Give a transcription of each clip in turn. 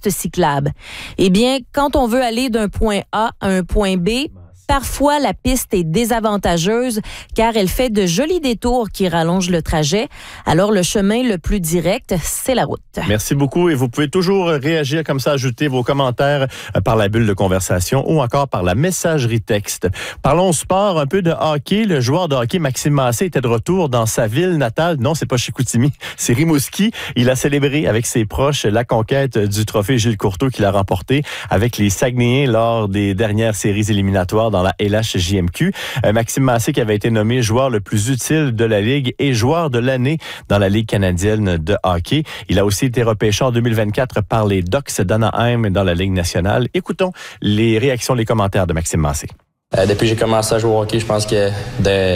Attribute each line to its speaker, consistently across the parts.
Speaker 1: piste cyclable. Eh bien, quand on veut aller d'un point A à un point B, parfois, la piste est désavantageuse car elle fait de jolis détours qui rallongent le trajet. Alors, le chemin le plus direct, c'est la route.
Speaker 2: Merci beaucoup et vous pouvez toujours réagir comme ça, ajouter vos commentaires par la bulle de conversation ou encore par la messagerie texte. Parlons sport, un peu de hockey. Le joueur de hockey Maxime Massé était de retour dans sa ville natale. Non, c'est pas Chicoutimi, c'est Rimouski. Il a célébré avec ses proches la conquête du trophée Gilles Courteau qu'il a remporté avec les Saguenayens lors des dernières séries éliminatoires dans la LHJMQ. Maxime Massé qui avait été nommé joueur le plus utile de la Ligue et joueur de l'année dans la Ligue canadienne de hockey. Il a aussi été repêché en 2024 par les Ducks d'Anaheim dans la Ligue nationale. Écoutons les réactions, les commentaires de Maxime Massé.
Speaker 3: Depuis que j'ai commencé à jouer au hockey, je pense que de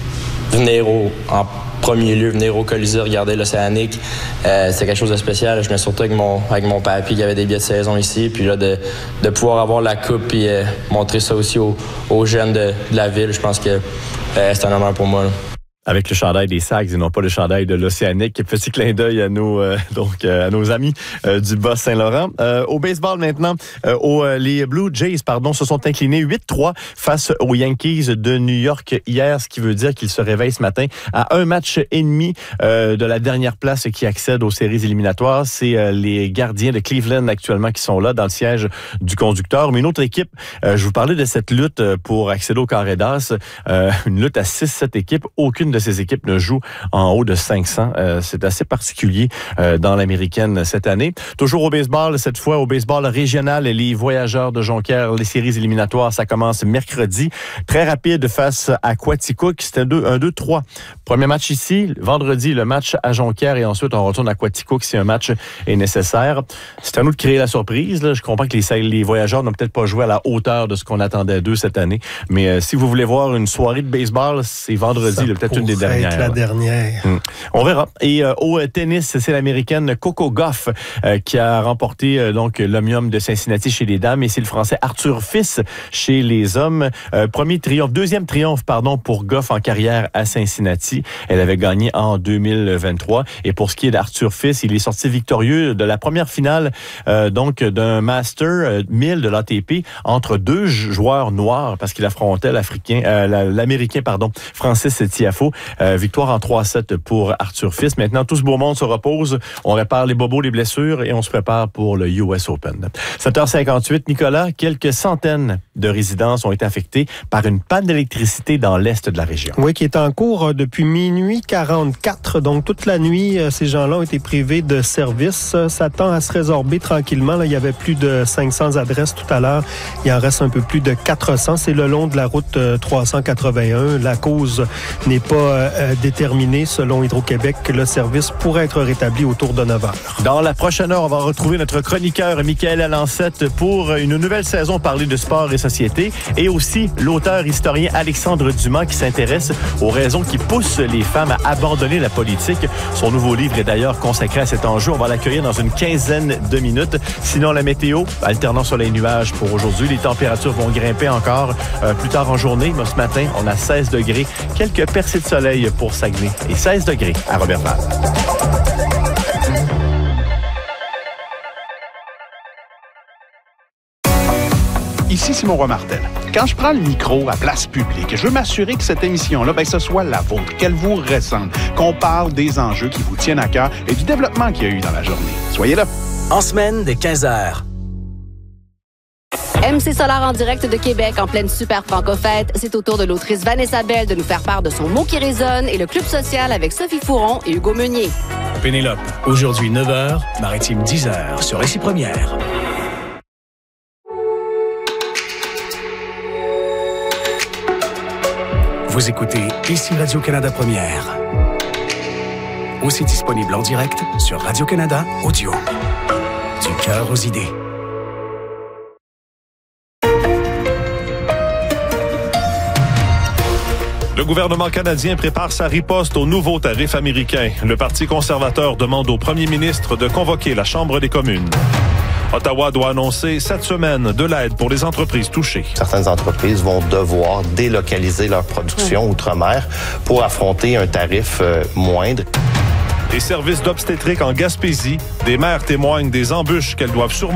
Speaker 3: venir en premier lieu, venir au Colisée, regarder l'Océanique, c'est quelque chose de spécial. Je me surtout avec mon papy qui avait des billets de saison ici, puis là de pouvoir avoir la coupe et montrer ça aussi aux jeunes de la ville, je pense que c'est un honneur pour moi. Là.
Speaker 2: Avec le chandail des Sags et non pas le chandail de l'Océanique. Petit clin d'œil à nos amis du Bas-Saint-Laurent. Au baseball maintenant, les Blue Jays se sont inclinés 8-3 face aux Yankees de New York hier, ce qui veut dire qu'ils se réveillent ce matin à un match et demi de la dernière place qui accède aux séries éliminatoires. C'est les gardiens de Cleveland actuellement qui sont là dans le siège du conducteur. Mais une autre équipe, je vous parlais de cette lutte pour accéder au carré d'as, une lutte à 6-7 équipes. Aucune de ces équipes ne jouent en haut de 500. C'est assez particulier dans l'américaine cette année. Toujours au baseball, cette fois au baseball régional, les Voyageurs de Jonquière, les séries éliminatoires, ça commence mercredi. Très rapide face à Quaticook. C'était un 2-3. Premier match ici. Vendredi, le match à Jonquière et ensuite on retourne à Quaticook si un match est nécessaire. C'est à nous de créer la surprise. Là. Je comprends que les Voyageurs n'ont peut-être pas joué à la hauteur de ce qu'on attendait d'eux cette année. Mais si vous voulez voir une soirée de baseball, c'est vendredi, peut-être une des dernières.
Speaker 4: La dernière.
Speaker 2: On verra. Et au tennis, c'est l'Américaine Coco Gauff qui a remporté donc l'Omnium de Cincinnati chez les dames et c'est le Français Arthur Fils chez les hommes. Deuxième triomphe pour Gauff en carrière à Cincinnati. Elle avait gagné en 2023. Et pour ce qui est d'Arthur Fils, il est sorti victorieux de la première finale d'un Master 1000 de l'ATP entre deux joueurs noirs parce qu'il affrontait l'Américain Francis Tiafoe. Victoire en 3-7 pour Arthur Fils. Maintenant, tout ce beau monde se repose. On répare les bobos, les blessures et on se prépare pour le US Open. 7h58, Nicolas, quelques centaines de résidences ont été affectées par une panne d'électricité dans l'est de la région.
Speaker 4: Oui, qui est en cours depuis minuit 44. Donc, toute la nuit, ces gens-là ont été privés de service. Ça tend à se résorber tranquillement. Là, il y avait plus de 500 adresses tout à l'heure. Il en reste un peu plus de 400. C'est le long de la route 381. La cause n'est pas déterminée. Selon Hydro-Québec, le service pourrait être rétabli autour de 9 heures.
Speaker 2: Dans la prochaine heure, on va retrouver notre chroniqueur Michael Alancette pour une nouvelle saison parler de sport et société et aussi l'auteur-historien Alexandre Dumas qui s'intéresse aux raisons qui poussent les femmes à abandonner la politique. Son nouveau livre est d'ailleurs consacré à cet enjeu. On va l'accueillir dans une quinzaine de minutes. Sinon, la météo, alternant soleil et nuages pour aujourd'hui. Les températures vont grimper encore plus tard en journée. Mais ce matin, on a 16 degrés. Quelques percées de soleil pour Saguenay et 16 degrés à Roberval.
Speaker 5: Ici Simon Roy Martel. Quand je prends le micro à place publique, je veux m'assurer que cette émission-là, ce soit la vôtre, qu'elle vous ressemble, qu'on parle des enjeux qui vous tiennent à cœur et du développement qu'il y a eu dans la journée. Soyez là.
Speaker 6: En semaine, dès 15h.
Speaker 7: MC Solar en direct de Québec en pleine super franco-fête. C'est au tour de l'autrice Vanessa Bell de nous faire part de son mot qui résonne et le Club social avec Sophie Fouron et Hugo Meunier.
Speaker 6: Pénélope, aujourd'hui 9h, Maritime 10h sur Récit Première. Vous écoutez Ici Radio-Canada Première. Aussi disponible en direct sur Radio-Canada Audio. Du cœur aux idées.
Speaker 8: Le gouvernement canadien prépare sa riposte aux nouveaux tarifs américains. Le Parti conservateur demande au premier ministre de convoquer la Chambre des communes. Ottawa doit annoncer cette semaine de l'aide pour les entreprises touchées.
Speaker 9: Certaines entreprises vont devoir délocaliser leur production outre-mer pour affronter un tarif moindre.
Speaker 8: Les services d'obstétrique en Gaspésie, des mères témoignent des embûches qu'elles doivent surmonter.